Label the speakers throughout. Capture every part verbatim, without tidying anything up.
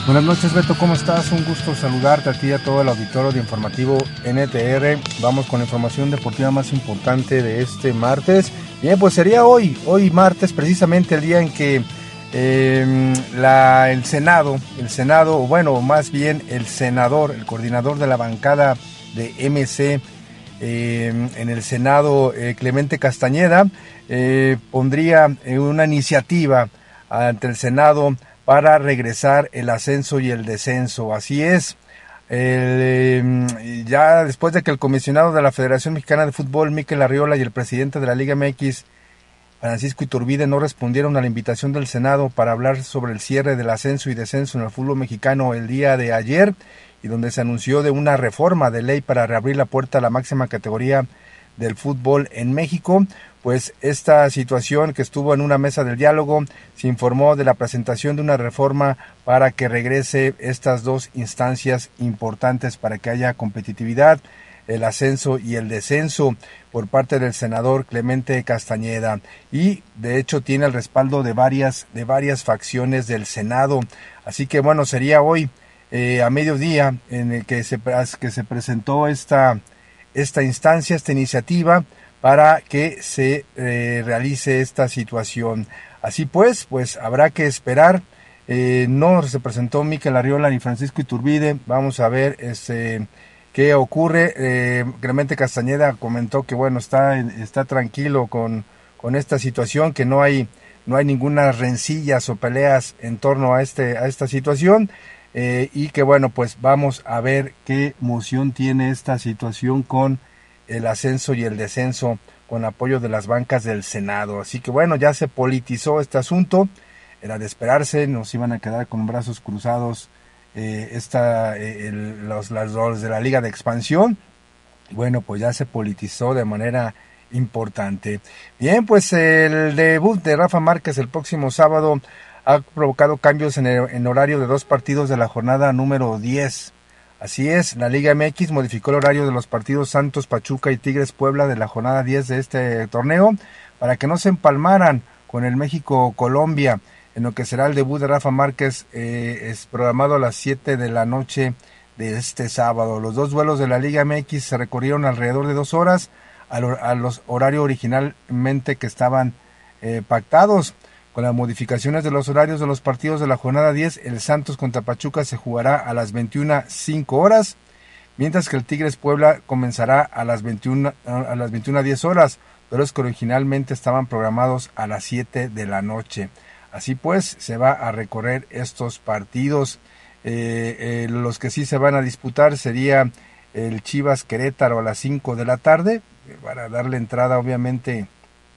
Speaker 1: Buenas noches, Beto, ¿cómo estás? Un gusto saludarte a ti y a todo el auditorio de Informativo N T R. Vamos con la información deportiva más importante de este martes. Bien, pues sería hoy, hoy martes, precisamente el día en que eh, la, el Senado, el Senado, o bueno, más bien el senador, el coordinador de la bancada de M C eh, en el Senado, eh, Clemente Castañeda, eh, pondría eh, una iniciativa ante el Senado para regresar el ascenso y el descenso. Así es, el, eh, ya después de que el comisionado de la Federación Mexicana de Fútbol, Mikel Arriola, y el presidente de la Liga M X, Francisco Iturbide, no respondieron a la invitación del Senado para hablar sobre el cierre del ascenso y descenso en el fútbol mexicano el día de ayer, y donde se anunció de una reforma de ley para reabrir la puerta a la máxima categoría del fútbol en México, pues esta situación que estuvo en una mesa del diálogo, se informó de la presentación de una reforma para que regrese estas dos instancias importantes para que haya competitividad, el ascenso y el descenso, por parte del senador Clemente Castañeda, y de hecho tiene el respaldo de varias, de varias facciones del Senado. Así que bueno, sería hoy eh, a mediodía en el que se, que se presentó esta, esta instancia, esta iniciativa, para que se eh, realice esta situación. Así pues, pues habrá que esperar. Eh, no se presentó Mikel Arriola ni Francisco Iturbide. Vamos a ver este, qué ocurre. Eh, Clemente Castañeda comentó que bueno, está, está tranquilo con, con esta situación, que no hay, no hay ninguna rencillas o peleas en torno a, este, a esta situación. Eh, y que bueno, pues vamos a ver qué moción tiene esta situación con el ascenso y el descenso, con apoyo de las bancas del Senado. Así que bueno, ya se politizó este asunto, era de esperarse, nos iban a quedar con brazos cruzados eh, esta, eh, el, los, las, los de la Liga de Expansión. Bueno, pues ya se politizó de manera importante. Bien, pues el debut de Rafa Márquez el próximo sábado ha provocado cambios en el en horario de dos partidos de la jornada número diez. Así es, la Liga M X modificó el horario de los partidos Santos, Pachuca y Tigres Puebla de la jornada diez de este torneo para que no se empalmaran con el México-Colombia, en lo que será el debut de Rafa Márquez, eh, es programado a las siete de la noche de este sábado. Los dos duelos de la Liga M X se recorrieron alrededor de dos horas a, lo, a los horarios originalmente que estaban eh, pactados. Con las modificaciones de los horarios de los partidos de la jornada diez, el Santos contra Pachuca se jugará a las veintiuna cinco horas, mientras que el Tigres Puebla comenzará a las veintiuna a las veintiuna diez horas, pero es que originalmente estaban programados a las siete de la noche. Así pues, se va a recorrer estos partidos. Eh, eh, los que sí se van a disputar sería el Chivas Querétaro a las cinco de la tarde, para darle entrada obviamente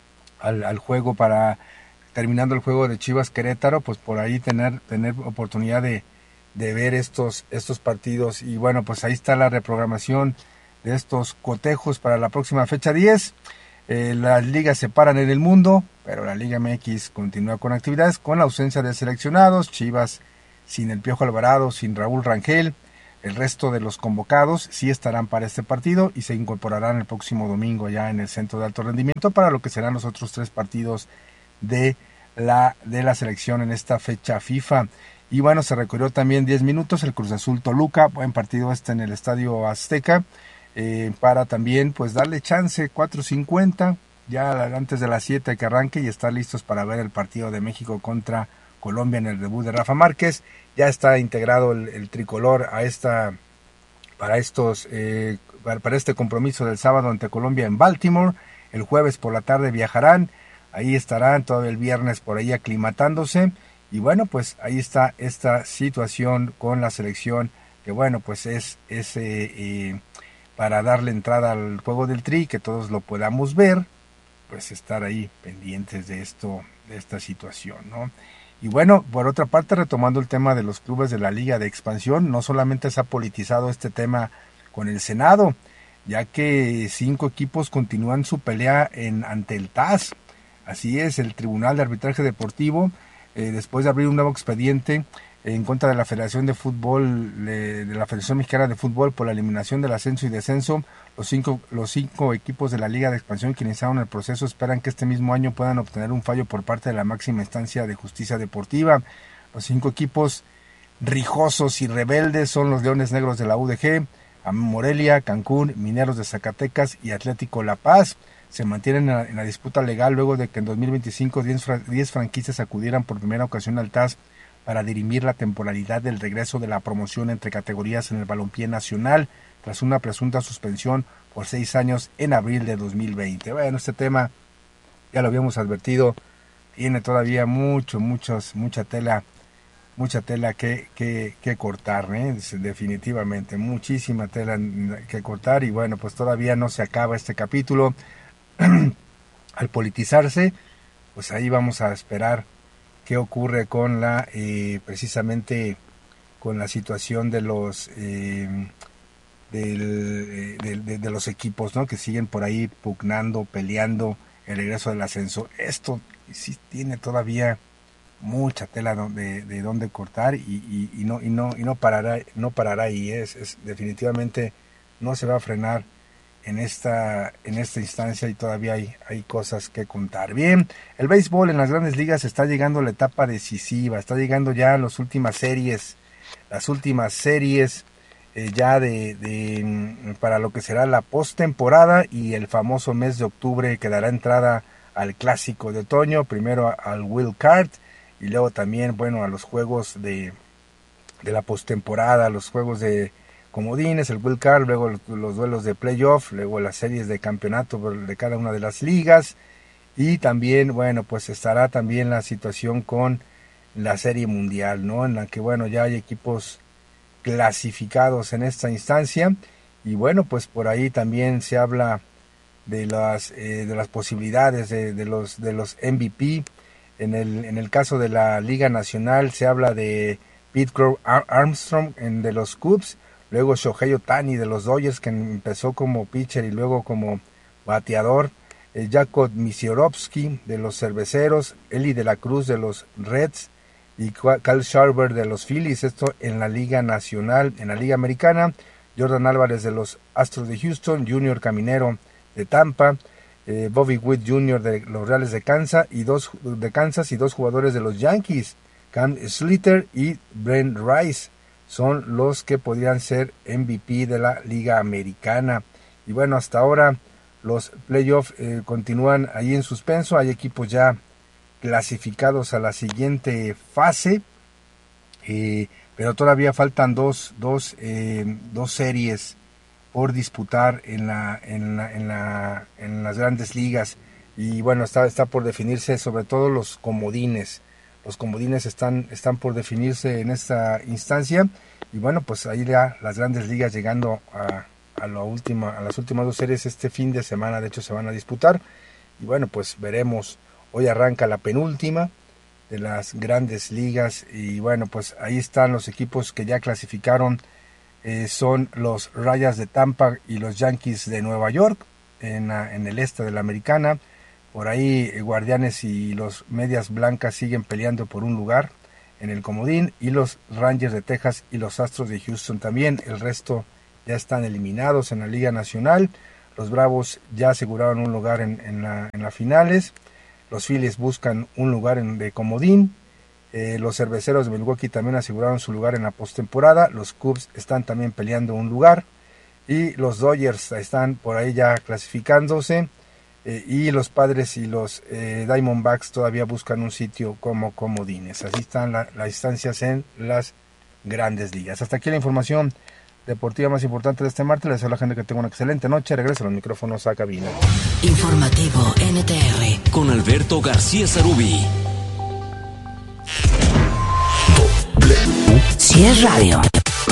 Speaker 1: al, al juego, para terminando el juego de Chivas Querétaro, pues por ahí tener, tener oportunidad de, de ver estos, estos partidos. Y bueno, pues ahí está la reprogramación de estos cotejos para la próxima fecha diez. Eh, las ligas se paran en el mundo, pero la Liga M X continúa con actividades, con la ausencia de seleccionados. Chivas sin el Piojo Alvarado, sin Raúl Rangel. El resto de los convocados sí estarán para este partido y se incorporarán el próximo domingo ya en el Centro de Alto Rendimiento para lo que serán los otros tres partidos de la de la selección en esta fecha FIFA. Y bueno, se recorrió también diez minutos el Cruz Azul Toluca, buen partido este en el Estadio Azteca, eh, para también pues darle chance, cuatro cincuenta, ya antes de las siete que arranque, y estar listos para ver el partido de México contra Colombia en el debut de Rafa Márquez. Ya está integrado el, el tricolor a esta para estos eh, para este compromiso del sábado ante Colombia en Baltimore. El jueves por la tarde viajarán. Ahí estarán todo el viernes por ahí aclimatándose. Y bueno, pues ahí está esta situación con la selección, que bueno, pues es, es eh, eh, para darle entrada al juego del Tri, que todos lo podamos ver, pues estar ahí pendientes de esto, de esta situación, ¿no? Y bueno, por otra parte, retomando el tema de los clubes de la Liga de Expansión, no solamente se ha politizado este tema con el Senado, ya que cinco equipos continúan su pelea en, ante el T A S. Así es, el Tribunal de Arbitraje Deportivo, eh, después de abrir un nuevo expediente en contra de la Federación de Fútbol, de, de la Federación Mexicana de Fútbol por la eliminación del ascenso y descenso, los cinco, los cinco equipos de la Liga de Expansión que iniciaron el proceso esperan que este mismo año puedan obtener un fallo por parte de la máxima instancia de justicia deportiva. Los cinco equipos rijosos y rebeldes son los Leones Negros de la U D G, Morelia, Cancún, Mineros de Zacatecas y Atlético La Paz. Se mantienen en la, en la disputa legal luego de que en dos mil veinticinco diez franquicias acudieran por primera ocasión al T A S para dirimir la temporalidad del regreso de la promoción entre categorías en el balompié nacional, tras una presunta suspensión por seis años en abril de dos mil veinte. Bueno, este tema, ya lo habíamos advertido, tiene todavía mucho, muchos, mucha tela, mucha tela que, que, que cortar, ¿eh? Definitivamente, muchísima tela que cortar, y bueno, pues todavía no se acaba este capítulo. Al politizarse, pues ahí vamos a esperar qué ocurre con la, eh, precisamente, con la situación de los, eh, del, de, de, de los equipos, ¿no? Que siguen por ahí pugnando, peleando el regreso del ascenso. Esto sí tiene todavía mucha tela de, de dónde cortar, y, y, y no y no y no parará no parará ahí. Es, es definitivamente no se va a frenar en esta en esta instancia, y todavía hay, hay cosas que contar. Bien, el béisbol en las grandes ligas está llegando a la etapa decisiva, está llegando ya a las últimas series, las últimas series eh, ya de, de para lo que será la postemporada, y el famoso mes de octubre que dará entrada al clásico de otoño, primero al Wild Card, y luego también, bueno, a los juegos de, de la postemporada, los juegos de comodines, el Wild Card, luego los, los duelos de playoff, luego las series de campeonato de cada una de las ligas, y también, bueno, pues estará también la situación con la Serie Mundial, ¿no? En la que, bueno, ya hay equipos clasificados en esta instancia, y bueno, pues por ahí también se habla de las eh, de las posibilidades de, de los de los M V P. En el, en el caso de la Liga Nacional se habla de Pete Crow Armstrong en, de los Cubs, luego Shohei Ohtani de los Dodgers, que empezó como pitcher y luego como bateador, eh, Jacob Misiorowski de los Cerveceros, Eli de la Cruz de los Reds y Kyle Schwarber de los Phillies, esto en la Liga Nacional. En la Liga Americana, Jordan Álvarez de los Astros de Houston, Junior Caminero de Tampa, Eh, Bobby Witt junior de los Reales de Kansas y dos de Kansas y dos jugadores de los Yankees, Cam Slater y Brent Rice, son los que podrían ser M V P de la Liga Americana. Y bueno, hasta ahora los playoffs eh, continúan ahí en suspenso, hay equipos ya clasificados a la siguiente fase, eh, pero todavía faltan dos, dos, eh, dos series por disputar en la en la en la en las grandes ligas, y bueno, está está por definirse sobre todo los comodines. Los comodines están están por definirse en esta instancia, y bueno, pues ahí ya las grandes ligas llegando a a la última a las últimas dos series este fin de semana, de hecho se van a disputar, y bueno, pues veremos. Hoy arranca la penúltima de las grandes ligas, y bueno, pues ahí están los equipos que ya clasificaron. Eh, son los Rayas de Tampa y los Yankees de Nueva York en, la, en el este de la Americana. Por ahí eh, Guardianes y los Medias Blancas siguen peleando por un lugar en el comodín, y los Rangers de Texas y los Astros de Houston también. El resto ya están eliminados en la Liga Nacional. Los Bravos ya aseguraron un lugar en, en, la, en las finales. Los Phillies buscan un lugar en, de comodín. Eh, los Cerveceros de Milwaukee también aseguraron su lugar en la postemporada. Los Cubs están también peleando un lugar, y los Dodgers están por ahí ya clasificándose, eh, y los Padres y los eh, Diamondbacks todavía buscan un sitio como comodines. Así están la, las instancias en las grandes ligas. Hasta aquí la información deportiva más importante de este martes. Les deseo a la gente que tenga una excelente noche. Regreso a los micrófonos a cabina.
Speaker 2: Informativo N T R
Speaker 3: con Alberto García Zarubi.
Speaker 2: Si es radio,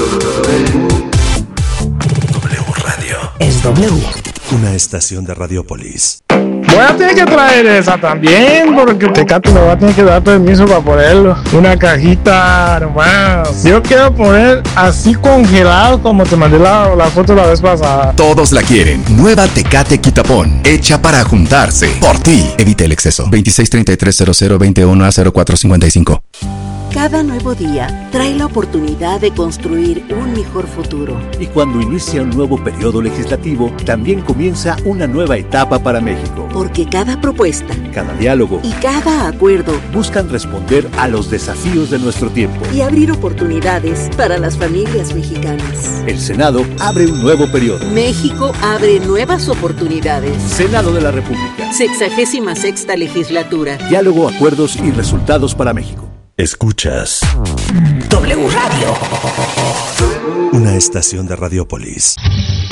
Speaker 3: W Radio.
Speaker 2: Es W.
Speaker 3: Una estación de Radiopolis.
Speaker 4: Voy a tener que traer esa también, porque Tecate me va a tener que dar permiso para ponerlo. Una cajita nomás. Yo quiero poner así congelado como te mandé la, la foto la vez pasada.
Speaker 5: Todos la quieren. Nueva Tecate Quitapón, hecha para juntarse. Por ti. Evite el exceso. veintiséis treinta y tres cero cero veintiuno a cero cuatro cincuenta y cinco.
Speaker 6: Cada nuevo día trae la oportunidad de construir un mejor futuro.
Speaker 7: Y cuando inicia un nuevo periodo legislativo, también comienza una nueva etapa para México.
Speaker 6: Porque cada propuesta,
Speaker 7: cada diálogo
Speaker 6: y cada acuerdo
Speaker 7: buscan responder a los desafíos de nuestro tiempo
Speaker 6: y abrir oportunidades para las familias mexicanas.
Speaker 7: El Senado abre un nuevo periodo.
Speaker 6: México abre nuevas oportunidades.
Speaker 7: Senado de la República.
Speaker 6: Sexagésima sexta legislatura.
Speaker 7: Diálogo, acuerdos y resultados para México.
Speaker 3: Escuchas
Speaker 2: W Radio.
Speaker 3: Una estación de Radiopolis.